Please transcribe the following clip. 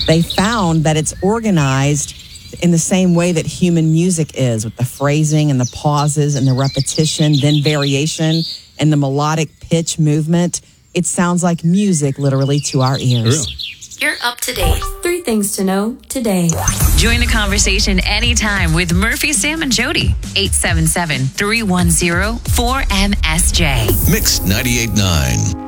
they found that it's organized in the same way that human music is, with the phrasing and the pauses and the repetition, then variation and the melodic pitch movement. It sounds like music literally to our ears. Really? You're up to date. 3 things to know today. Join the conversation anytime with Murphy, Sam, and Jody. 877-310-4MSJ. Mix 98.9.